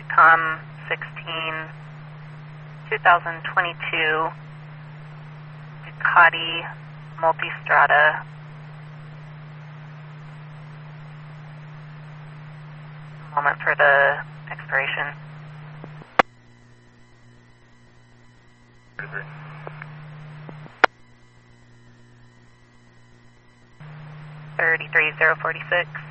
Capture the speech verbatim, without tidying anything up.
com sixteen, twenty twenty-two Ducati Multistrada. Moment for the expiration. thirty-three zero forty-six.